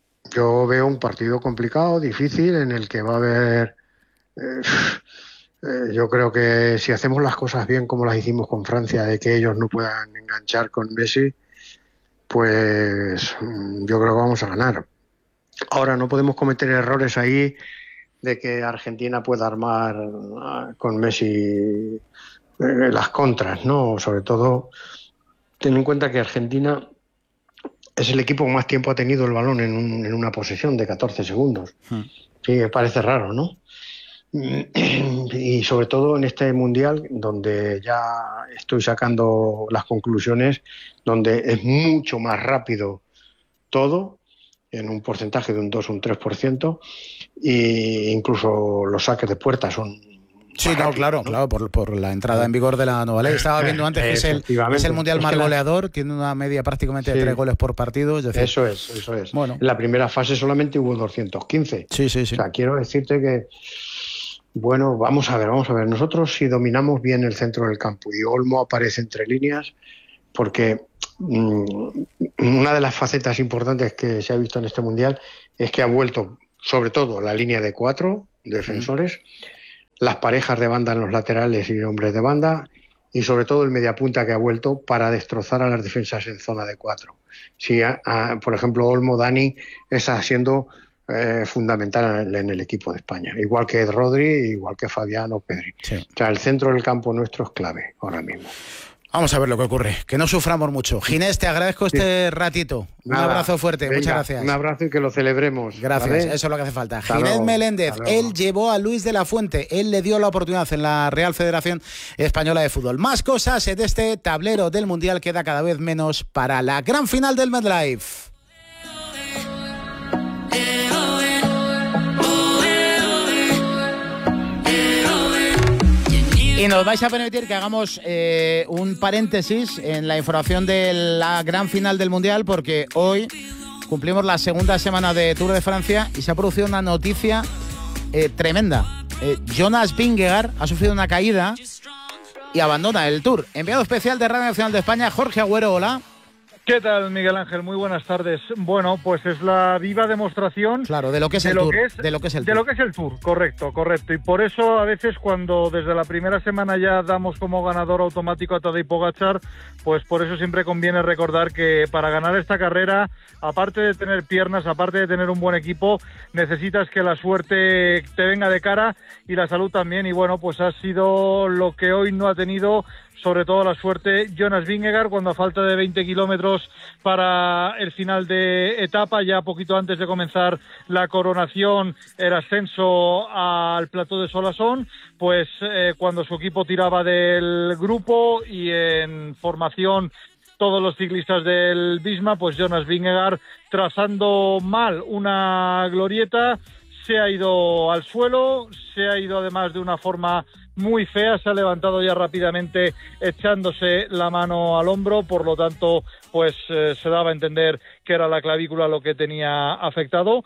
Yo veo un partido complicado, difícil, en el que va a haber... Eh, eh, yo creo que si hacemos las cosas bien como las hicimos con Francia, de que ellos no puedan enganchar con Messi, pues yo creo que vamos a ganar. Ahora, no podemos cometer errores ahí de que Argentina pueda armar con Messi eh, las contras, ¿no? Sobre todo, ten en cuenta que Argentina... es el equipo que más tiempo ha tenido el balón en, un, en una posesión de catorce segundos. Hmm. Sí, me parece raro, ¿no? Y sobre todo en este Mundial, donde ya estoy sacando las conclusiones, donde es mucho más rápido todo, en un porcentaje de un dos o un tres por ciento, e incluso los saques de puerta son... Sí, no, claro, claro, por, por la entrada en vigor de la nueva ley. Estaba viendo antes que es el, es el mundial más goleador, tiene una media prácticamente de sí. tres goles por partido. Es decir, eso es, eso es. Bueno. En la primera fase solamente hubo doscientos quince. Sí, sí, sí. O sea, quiero decirte que, bueno, vamos a ver, vamos a ver. Nosotros si dominamos bien el centro del campo y Olmo aparece entre líneas, porque mmm, una de las facetas importantes que se ha visto en este mundial es que ha vuelto, sobre todo, la línea de cuatro defensores, mm. las parejas de banda en los laterales y hombres de banda, y sobre todo el mediapunta que ha vuelto para destrozar a las defensas en zona de cuatro. Si, a, a, por ejemplo, Olmo, Dani está siendo eh, fundamental en, en el equipo de España, igual que Rodri, igual que Fabián o Pedri. Sí. O sea, el centro del campo nuestro es clave ahora mismo. Vamos a ver lo que ocurre, que no suframos mucho. Ginés, te agradezco este sí. ratito. Nada, un abrazo fuerte, venga, muchas gracias. Un abrazo y que lo celebremos. Gracias, ¿vale? eso es lo que hace falta. Hasta Ginés luego. Meléndez, Hasta luego. Él llevó a Luis de la Fuente, él le dio la oportunidad en la Real Federación Española de Fútbol. Más cosas de este tablero del Mundial, queda cada vez menos para la gran final del MetLife. Y nos vais a permitir que hagamos eh, un paréntesis en la información de la gran final del Mundial, porque hoy cumplimos la segunda semana de Tour de Francia y se ha producido una noticia eh, tremenda. Eh, Jonas Vingegaard ha sufrido una caída y abandona el Tour. Enviado especial de Radio Nacional de España, Jorge Agüero, hola. ¿Qué tal, Miguel Ángel? Muy buenas tardes. Bueno, pues es la viva demostración claro, de lo que es de el lo Tour. Que es, de lo que es el de Tour. lo que es el Tour, correcto, correcto. Y por eso a veces cuando desde la primera semana ya damos como ganador automático a Tadej Pogačar, pues por eso siempre conviene recordar que para ganar esta carrera, aparte de tener piernas, aparte de tener un buen equipo, necesitas que la suerte te venga de cara y la salud también. Y bueno, pues ha sido lo que hoy no ha tenido, sobre todo la suerte, Jonas Vingegaard, cuando a falta de veinte kilómetros para el final de etapa, ya poquito antes de comenzar la coronación, el ascenso al plató de Solasson, pues eh, cuando su equipo tiraba del grupo y en formación todos los ciclistas del Visma, pues Jonas Vingegaard, trazando mal una glorieta, se ha ido al suelo, se ha ido además de una forma muy fea, se ha levantado ya rápidamente echándose la mano al hombro, por lo tanto pues eh, se daba a entender que era la clavícula lo que tenía afectado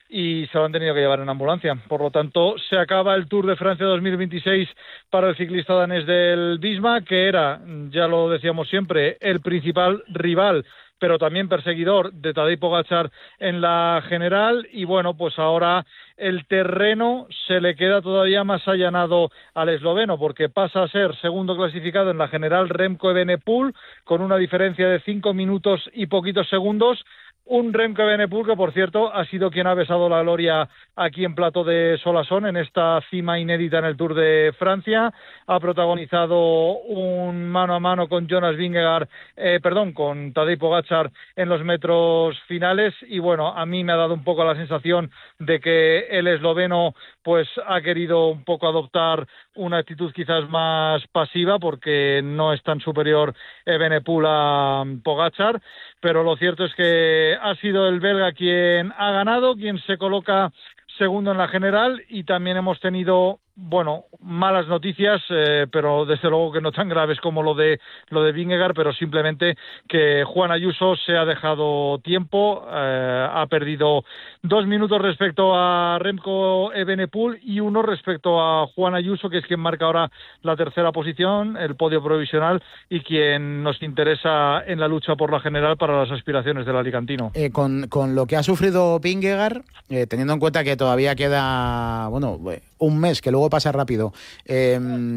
y se lo han tenido que llevar en ambulancia. Por lo tanto, se acaba el Tour de Francia dos mil veintiséis para el ciclista danés del Visma, que era, ya lo decíamos siempre, el principal rival pero también perseguidor de Tadej Pogačar en la general, y bueno, pues ahora el terreno se le queda todavía más allanado al esloveno, porque pasa a ser segundo clasificado en la general Remco Evenepoel, con una diferencia de cinco minutos y poquitos segundos. Un Remco Evenepoel que, por cierto, ha sido quien ha besado la gloria aquí en Plató de Solasson, en esta cima inédita en el Tour de Francia. Ha protagonizado un mano a mano con Jonas Vingegaard, eh, perdón, con Tadej Pogačar en los metros finales. Y bueno, a mí me ha dado un poco la sensación de que el esloveno pues ha querido un poco adoptar una actitud quizás más pasiva, porque no es tan superior Evenepoel a Pogačar, pero lo cierto es que ha sido el belga quien ha ganado, quien se coloca segundo en la general, y también hemos tenido, bueno, malas noticias, eh, pero desde luego que no tan graves como lo de lo de Vingegaard, pero simplemente que Juan Ayuso se ha dejado tiempo, eh, ha perdido dos minutos respecto a Remco Evenepoel y uno respecto a Juan Ayuso, que es quien marca ahora la tercera posición, el podio provisional, y quien nos interesa en la lucha por la general para las aspiraciones del alicantino. Eh, con, con lo que ha sufrido Vingegaard, eh, teniendo en cuenta que todavía queda, bueno, un mes, que luego pasa rápido, eh,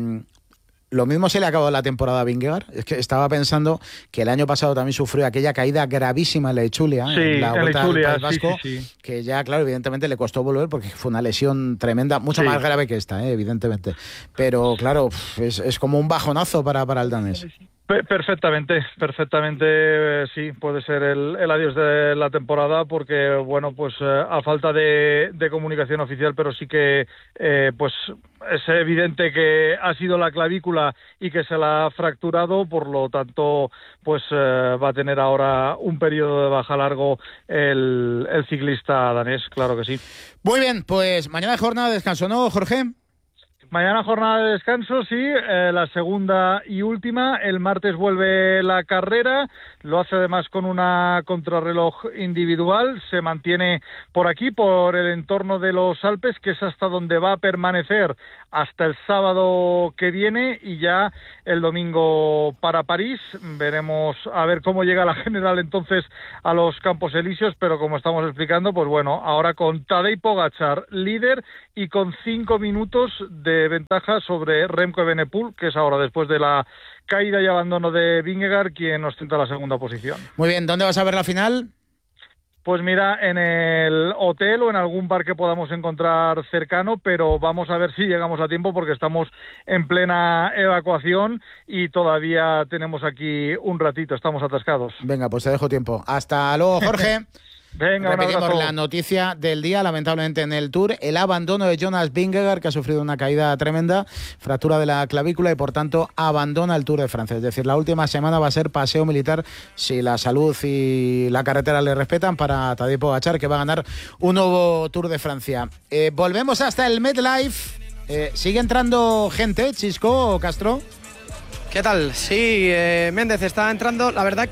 lo mismo se le ha acabado la temporada a Vingegaard. Es que estaba pensando que el año pasado también sufrió aquella caída gravísima en la Echulia, sí, en la en Vuelta la Echulia, al País Vasco, sí, sí, sí. que ya, claro, evidentemente le costó volver porque fue una lesión tremenda, mucho sí. más grave que esta, eh, evidentemente. Pero, claro, es, es como un bajonazo para, para el danés. Perfectamente, perfectamente, eh, sí, puede ser el, el adiós de la temporada, porque, bueno, pues eh, a falta de, de comunicación oficial, pero sí que, eh, pues es evidente que ha sido la clavícula y que se la ha fracturado, por lo tanto, pues eh, va a tener ahora un periodo de baja largo el, el ciclista danés, claro que sí. Muy bien, pues mañana es jornada de descanso, ¿no, Jorge? Mañana jornada de descanso, sí, eh, la segunda y última. El martes vuelve la carrera, lo hace además con una contrarreloj individual, se mantiene por aquí, por el entorno de los Alpes, que es hasta donde va a permanecer hasta el sábado que viene, y ya el domingo para París. Veremos a ver cómo llega la general entonces a los Campos Elíseos, pero como estamos explicando, pues bueno, ahora con Tadej Pogačar líder y con cinco minutos de ventaja sobre Remco Evenepoel, que es ahora, después de la caída y abandono de Vingegaard, quien ostenta la segunda posición. Muy bien, ¿dónde vas a ver la final? Pues mira, en el hotel o en algún bar que podamos encontrar cercano, pero vamos a ver si llegamos a tiempo, porque estamos en plena evacuación y todavía tenemos aquí un ratito, estamos atascados. Venga, pues te dejo tiempo. Hasta luego, Jorge. Venga, repetimos la noticia del día, lamentablemente en el Tour, el abandono de Jonas Vingegaard, que ha sufrido una caída tremenda, fractura de la clavícula, y por tanto abandona el Tour de Francia. Es decir, la última semana va a ser paseo militar, si la salud y la carretera le respetan, para Tadej Pogačar, que va a ganar un nuevo Tour de Francia. Eh, volvemos hasta el MetLife. Eh, ¿Sigue entrando gente, Chisco o Castro? ¿Qué tal? Sí, eh, Méndez está entrando. La verdad que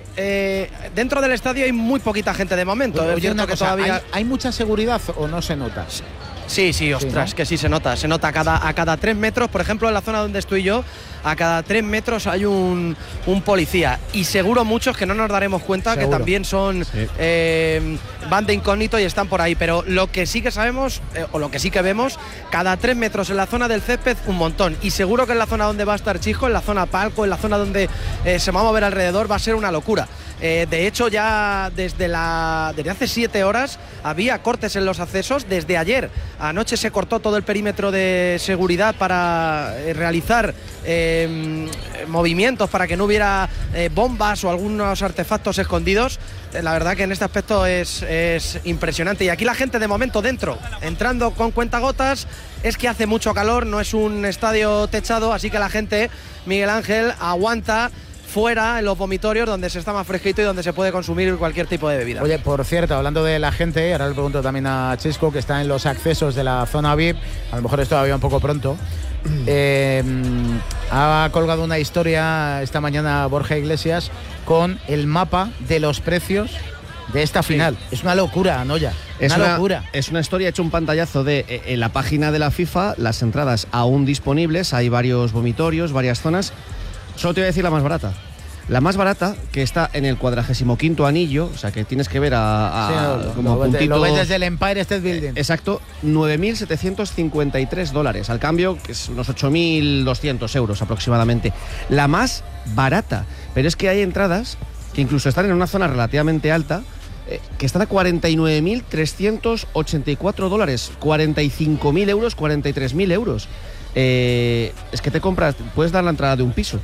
eh, dentro del estadio hay muy poquita gente de momento. Oye, es cierto una que cosa, todavía... ¿hay, ¿hay mucha seguridad o no se nota? Sí, sí, ostras, sí, ¿no? que sí se nota. Se nota a cada, a cada tres metros, por ejemplo, en la zona donde estoy yo, a cada tres metros hay un, un policía. Y seguro muchos que no nos daremos cuenta Seguro. que también son Sí. eh, van de incógnito y están por ahí. Pero lo que sí que sabemos, eh, o lo que sí que vemos, cada tres metros en la zona del césped, un montón. Y seguro que en la zona donde va a estar Chico, en la zona palco, en la zona donde eh, se va a mover alrededor, va a ser una locura. Eh, de hecho, ya desde, la, desde hace siete horas había cortes en los accesos. Desde ayer anoche se cortó todo el perímetro de seguridad para eh, realizar eh, movimientos, para que no hubiera eh, bombas o algunos artefactos escondidos. Eh, la verdad que en este aspecto es, es impresionante. Y aquí la gente de momento dentro, entrando con cuentagotas. Es que hace mucho calor, no es un estadio techado, así que la gente, Miguel Ángel, aguanta fuera en los vomitorios donde se está más fresquito y donde se puede consumir cualquier tipo de bebida. Oye, por cierto, hablando de la gente, ahora le pregunto también a Chisco, que está en los accesos de la zona V I P, a lo mejor es todavía un poco pronto. Eh, ha colgado una historia esta mañana Borja Iglesias con el mapa de los precios de esta final. Sí. Es una locura, Noya. Es una, una locura. Es una historia, he hecho un pantallazo de eh, en la página de la FIFA, las entradas aún disponibles, hay varios vomitorios, varias zonas. Solo te voy a decir la más barata. La más barata, que está en el cuadragésimo quinto anillo, o sea que tienes que ver a, a sí, lo, como lo, puntito. Lo ves desde el Empire State Building. Exacto, nueve mil setecientos cincuenta y tres dólares. Al cambio, que es unos ocho mil doscientos euros aproximadamente. La más barata. Pero es que hay entradas que incluso están en una zona relativamente alta, eh, que están a cuarenta y nueve mil trescientos ochenta y cuatro dólares. cuarenta y cinco mil euros, cuarenta y tres mil euros. Eh, es que te compras, puedes dar la entrada de un piso.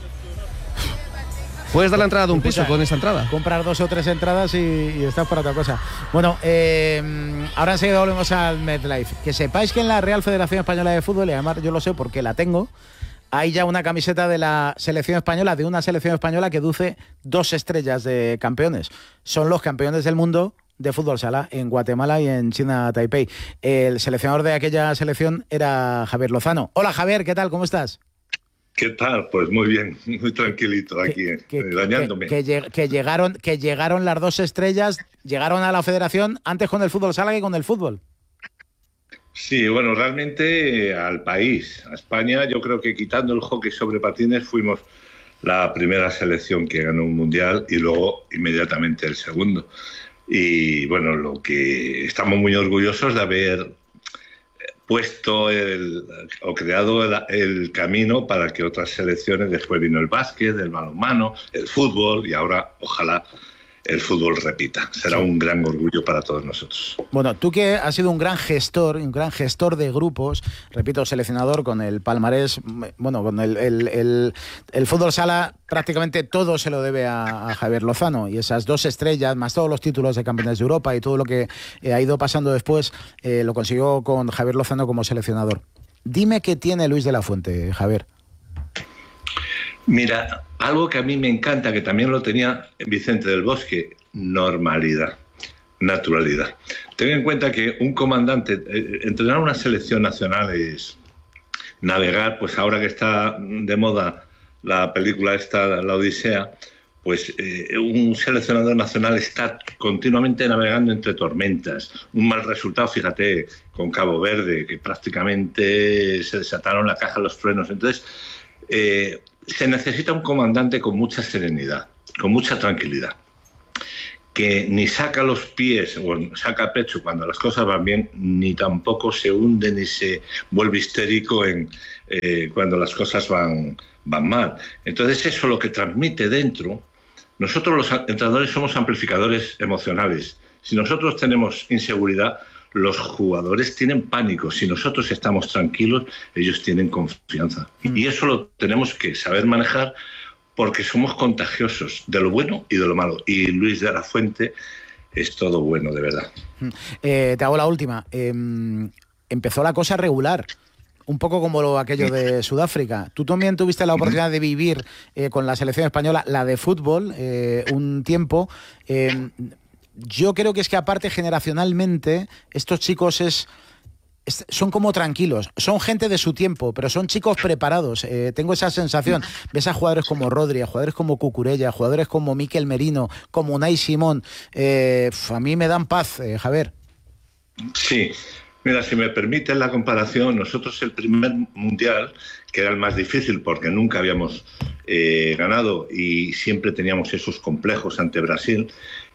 Puedes dar la entrada de un piso con esa entrada. Comprar dos o tres entradas y, y estás para otra cosa. Bueno, eh, ahora enseguida volvemos al MetLife. Que sepáis que en la Real Federación Española de Fútbol, y además yo lo sé porque la tengo, hay ya una camiseta de la selección española, de una selección española que luce dos estrellas de campeones. Son los campeones del mundo de fútbol sala en Guatemala y en China Taipei. El seleccionador de aquella selección era Javier Lozano. Hola Javier, ¿qué tal? ¿Cómo estás? ¿Qué tal? Pues muy bien, muy tranquilito aquí, que, eh, dañándome. Que, que, que, llegaron, que llegaron las dos estrellas, llegaron a la federación antes con el fútbol sala que con el fútbol. Sí, bueno, realmente al país, a España, yo creo que quitando el hockey sobre patines fuimos la primera selección que ganó un mundial y luego inmediatamente el segundo. Y bueno, lo que estamos muy orgullosos de haber puesto el, o creado el, el camino para que otras selecciones, después vino el básquet, el balonmano, el fútbol y ahora ojalá el fútbol repita. Será un gran orgullo para todos nosotros. Bueno, tú que has sido un gran gestor, un gran gestor de grupos, repito, seleccionador con el palmarés, bueno, con el, el, el, el fútbol sala, prácticamente todo se lo debe a, a Javier Lozano, y esas dos estrellas, más todos los títulos de campeones de Europa y todo lo que eh, ha ido pasando después, eh, lo consiguió con Javier Lozano como seleccionador. Dime qué tiene Luis de la Fuente, Javier. Mira, algo que a mí me encanta, que también lo tenía Vicente del Bosque, normalidad, naturalidad. Ten en cuenta que un comandante, eh, entrenar una selección nacional es navegar, pues ahora que está de moda la película esta, La Odisea, pues eh, un seleccionador nacional está continuamente navegando entre tormentas. Un mal resultado, fíjate, con Cabo Verde, que prácticamente se desataron la caja de los truenos. Entonces, eh, se necesita un comandante con mucha serenidad, con mucha tranquilidad, que ni saca los pies o saca pecho cuando las cosas van bien, ni tampoco se hunde ni se vuelve histérico en, eh, cuando las cosas van, van mal. Entonces eso lo que transmite dentro, nosotros los entrenadores somos amplificadores emocionales. Si nosotros tenemos inseguridad, los jugadores tienen pánico. Si nosotros estamos tranquilos, ellos tienen confianza. Mm. Y eso lo tenemos que saber manejar porque somos contagiosos de lo bueno y de lo malo. Y Luis de la Fuente es todo bueno, de verdad. Eh, te hago la última. Eh, empezó la cosa regular. Un poco como lo, aquello de Sudáfrica. Tú también tuviste la oportunidad de vivir eh, con la selección española, la de fútbol, eh, un tiempo. Eh, Yo creo que es que aparte generacionalmente estos chicos es son como tranquilos, son gente de su tiempo, pero son chicos preparados. Eh, tengo esa sensación. Ves a jugadores como Rodri, a jugadores como Cucurella, a jugadores como Mikel Merino, como Unai Simón. Eh, a mí me dan paz, eh, Javier. Sí. Mira, si me permiten la comparación, nosotros el primer mundial, que era el más difícil porque nunca habíamos eh, ganado y siempre teníamos esos complejos ante Brasil,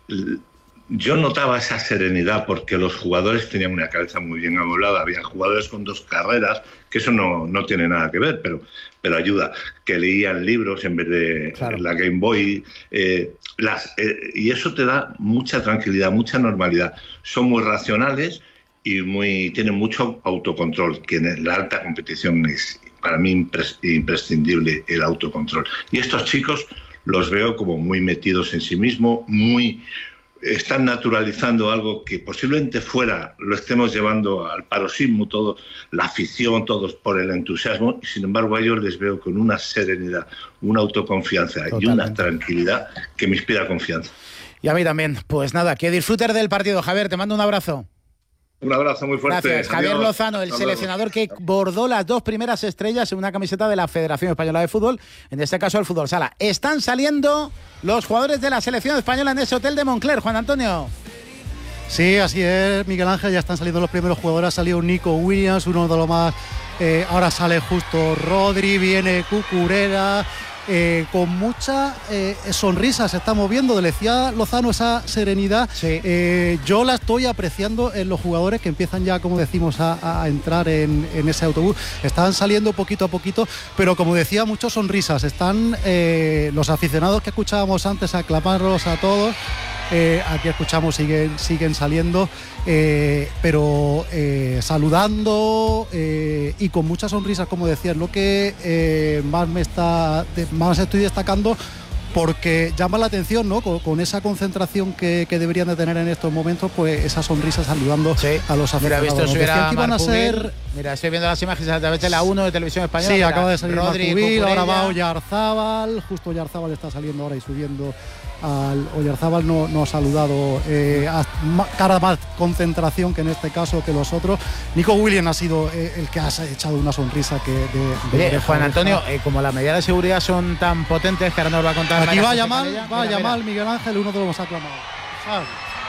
yo notaba esa serenidad porque los jugadores tenían una cabeza muy bien amoblada. Había jugadores con dos carreras, que eso no, no tiene nada que ver, pero, pero ayuda. Que leían libros en vez de claro. la Game Boy. Eh, las, eh, y eso te da mucha tranquilidad, mucha normalidad. Son muy racionales y muy tienen mucho autocontrol, que en la alta competición es para mí impres, imprescindible el autocontrol. Y estos chicos los veo como muy metidos en sí mismos, muy... están naturalizando algo que posiblemente fuera lo estemos llevando al paroxismo, todo, la afición, todos por el entusiasmo, y sin embargo a ellos les veo con una serenidad, una autoconfianza Totalmente. y una tranquilidad que me inspira confianza. Y a mí también. Pues nada, que disfrutes del partido, Javier, te mando un abrazo. Un abrazo muy fuerte. Gracias. Javier Adiós. Lozano, el seleccionador que bordó las dos primeras estrellas en una camiseta de la Federación Española de Fútbol, en este caso el Fútbol Sala. Están saliendo los jugadores de la selección española en ese hotel de Moncler, Juan Antonio. Sí, así es, Miguel Ángel, ya están saliendo los primeros jugadores. Ha salido Nico Williams, uno de los más... Eh, ahora sale justo Rodri, viene Cucurella... Eh, con mucha eh, sonrisa se está moviendo, decía Lozano, esa serenidad. Sí. Eh, yo la estoy apreciando en los jugadores que empiezan ya, como decimos, a, a entrar en, en ese autobús. Están saliendo poquito a poquito, pero como decía, muchas sonrisas. Están eh, los aficionados que escuchábamos antes aclamarlos a todos. Eh, aquí escuchamos, siguen, siguen saliendo, eh, pero eh, saludando eh, y con muchas sonrisas, como decía, es lo que eh, más me está, más estoy destacando, porque llama la atención, ¿no? Con, con esa concentración que, que deberían de tener en estos momentos, pues esa sonrisa saludando sí. a los aficionados. Mira, visto, Decían que iban a ser... Mira, estoy viendo las imágenes a través de la uno de Televisión Española. Sí, mira, acaba de salir Rodri, Marcubil, ahora va Oyarzábal, justo Oyarzábal está saliendo ahora y subiendo al Oyarzábal, no, no ha saludado, eh, a, cara más concentración que en este caso que los otros. Nico Williams ha sido eh, el que ha echado una sonrisa que de, de, Oye, Juan Antonio, eh, como las medidas de seguridad son tan potentes que ahora nos va a contar. Aquí va a llamar, va a llamar Miguel Ángel, uno de los más aclamados. ¿Sabes?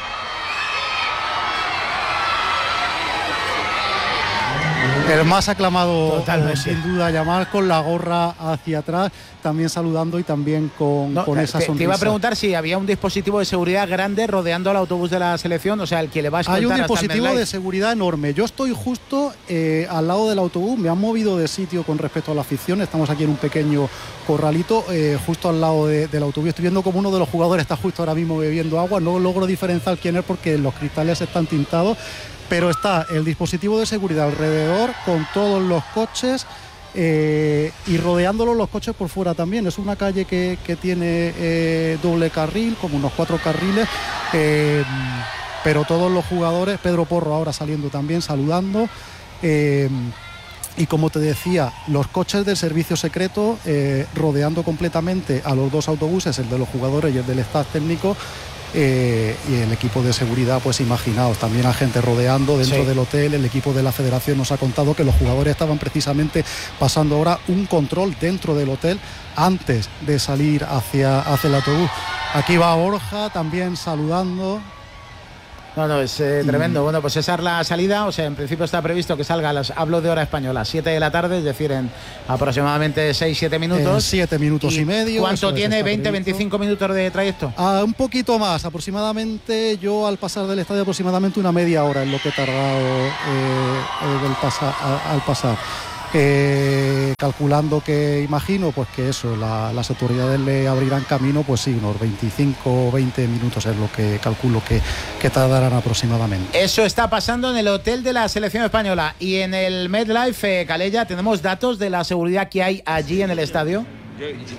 El más aclamado, eh, sin duda, Yamal, con la gorra hacia atrás, también saludando y también con, no, con esa te, sonrisa. Te iba a preguntar si había un dispositivo de seguridad grande rodeando al autobús de la selección, o sea, el que le va a escoltar. Hay un dispositivo de seguridad enorme. Yo estoy justo eh, al lado del autobús, me han movido de sitio con respecto a la afición, estamos aquí en un pequeño corralito, eh, justo al lado de, del autobús. Estoy viendo como uno de los jugadores está justo ahora mismo bebiendo agua, no logro diferenciar quién es porque los cristales están tintados. Pero está el dispositivo de seguridad alrededor con todos los coches eh, y rodeándolo los coches por fuera también. Es una calle que, que tiene eh, doble carril, como unos cuatro carriles, eh, pero todos los jugadores, Pedro Porro ahora saliendo también, saludando. Eh, y como te decía, los coches del servicio secreto eh, rodeando completamente a los dos autobuses, el de los jugadores y el del staff técnico. Eh, y el equipo de seguridad, pues imaginaos, también a gente rodeando dentro sí. del hotel. El equipo de la federación nos ha contado que los jugadores estaban precisamente pasando ahora un control dentro del hotel antes de salir hacia, hacia el autobús. Aquí va Borja también saludando. No, no, es eh, tremendo. Bueno, pues esa es la salida. O sea, en principio está previsto que salga, a las, hablo de hora española, siete de la tarde, es decir, en aproximadamente seis siete minutos. siete minutos y, y medio. ¿Cuánto tiene? ¿veinte, veinticinco minutos de trayecto? Ah, un poquito más, aproximadamente. Yo al pasar del estadio, aproximadamente una media hora es lo que he tardado eh, del pasa, a, al pasar. Eh, calculando que imagino pues que eso, la, las autoridades le abrirán camino, pues sí, unos veinticinco o veinte minutos es lo que calculo que, que tardarán aproximadamente. Eso está pasando en el hotel de la selección española. Y en el MetLife, eh, Calella, ¿tenemos datos de la seguridad que hay allí en el estadio?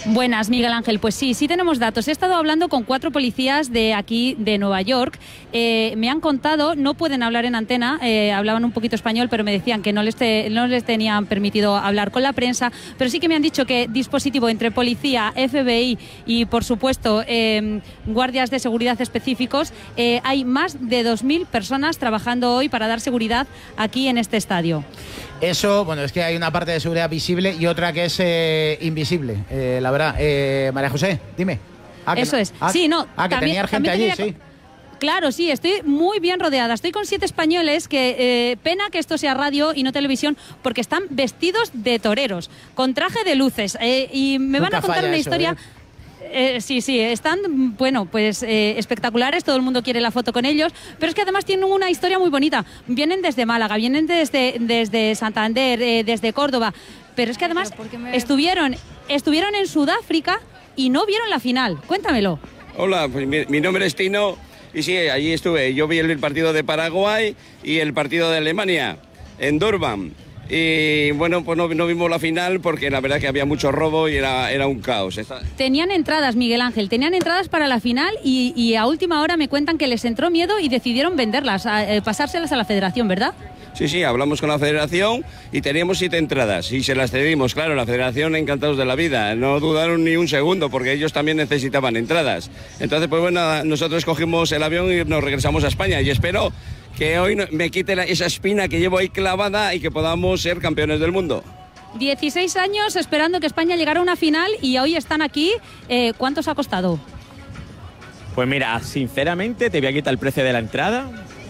Buenas, Miguel Ángel. Pues sí, sí tenemos datos. He estado hablando con cuatro policías de aquí, de Nueva York. Eh, me han contado, no pueden hablar en antena, eh, hablaban un poquito español, pero me decían que no les, te, no les tenían permitido hablar con la prensa, pero sí que me han dicho que dispositivo entre policía, F B I y, por supuesto, eh, guardias de seguridad específicos, eh, hay más de dos mil personas trabajando hoy para dar seguridad aquí en este estadio. Eso, bueno, es que hay una parte de seguridad visible y otra que es eh, invisible, eh, la verdad. Eh, María José, dime. Ah, Eso no, es. Ah, sí, no. Ah, que también, tenía gente allí, tenía... sí. Claro, sí, estoy muy bien rodeada. Estoy con siete españoles que, eh, pena que esto sea radio y no televisión, porque están vestidos de toreros, con traje de luces. Eh, y me Nunca van a contar falla una eso, historia... ¿eh? Eh, sí, sí, están, bueno, pues eh, espectaculares, todo el mundo quiere la foto con ellos, pero es que además tienen una historia muy bonita. Vienen desde Málaga, vienen desde, desde Santander, eh, desde Córdoba, pero es que además me... estuvieron, estuvieron en Sudáfrica y no vieron la final. Cuéntamelo. Hola, pues mi, mi nombre es Tino y sí, allí estuve. Yo vi el partido de Paraguay y el partido de Alemania en Durban. Y bueno, pues no, no vimos la final porque la verdad que había mucho robo y era, era un caos. Esta... Tenían entradas, Miguel Ángel, tenían entradas para la final y, y a última hora me cuentan que les entró miedo y decidieron venderlas, a, eh, pasárselas a la federación, ¿verdad? Sí, sí, hablamos con la federación y teníamos siete entradas y se las cedimos. Claro, la federación encantados de la vida, no dudaron ni un segundo porque ellos también necesitaban entradas. Entonces, pues bueno, nosotros cogimos el avión y nos regresamos a España y espero que hoy me quite la, esa espina que llevo ahí clavada y que podamos ser campeones del mundo. dieciséis años esperando que España llegara a una final y hoy están aquí. Eh, ¿Cuánto os ha costado? Pues mira, sinceramente te voy a quitar el precio de la entrada.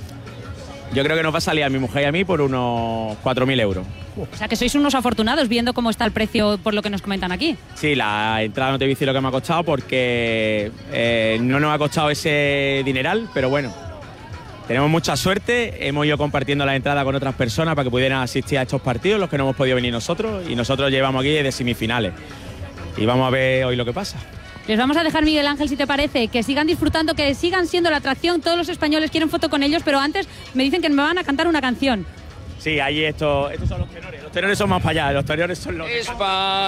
Yo creo que nos va a salir a mi mujer y a mí por unos cuatro mil euros. O sea que sois unos afortunados viendo cómo está el precio por lo que nos comentan aquí. Sí, la entrada no te voy a decir lo que me ha costado porque eh, no nos ha costado ese dineral, pero bueno. Tenemos mucha suerte, hemos ido compartiendo la entrada con otras personas para que pudieran asistir a estos partidos, los que no hemos podido venir nosotros, y nosotros llevamos aquí de semifinales. Y vamos a ver hoy lo que pasa. Les vamos a dejar, Miguel Ángel, si te parece, que sigan disfrutando, que sigan siendo la atracción. Todos los españoles quieren foto con ellos, pero antes me dicen que me van a cantar una canción. Sí, ahí esto, estos son los tenores. Los tenores son más para allá, los tenores son los...